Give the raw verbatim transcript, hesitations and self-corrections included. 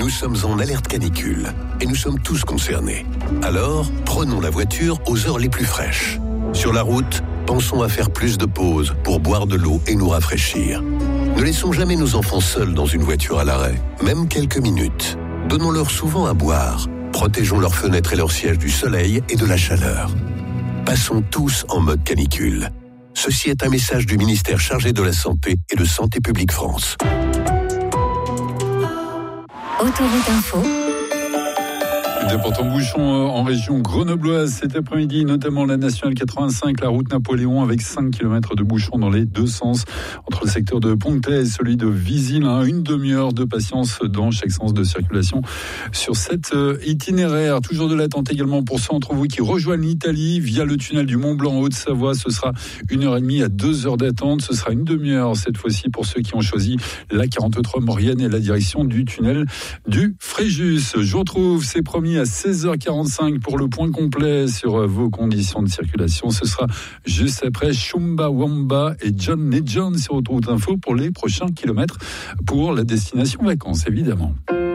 Nous sommes en alerte canicule et nous sommes tous concernés. Alors, prenons la voiture aux heures les plus fraîches. Sur la route, pensons à faire plus de pauses pour boire de l'eau et nous rafraîchir. Ne laissons jamais nos enfants seuls dans une voiture à l'arrêt, même quelques minutes. Donnons-leur souvent à boire. Protégeons leurs fenêtres et leurs sièges du soleil et de la chaleur. Passons tous en mode canicule. Ceci est un message du ministère chargé de la Santé et de Santé publique France. Autoroute Info. D'importants bouchons en région grenobloise cet après-midi, notamment la nationale quatre-vingt-cinq, la route Napoléon, avec cinq kilomètres de bouchons dans les deux sens entre le secteur de Pontet et celui de Visil. Hein, une demi-heure de patience dans chaque sens de circulation sur cet itinéraire. Toujours de l'attente également pour ceux d'entre vous qui rejoignent l'Italie via le tunnel du Mont Blanc en Haute-Savoie. Ce sera une heure et demie à deux heures d'attente. Ce sera une demi-heure cette fois-ci pour ceux qui ont choisi la quarante-trois Maurienne et la direction du tunnel du Fréjus. Je vous retrouve, c'est promis, à seize heures quarante-cinq pour le point complet sur vos conditions de circulation. Ce sera juste après Chumbawamba et John Legend sur Autoroute Info pour les prochains kilomètres pour la destination vacances, évidemment.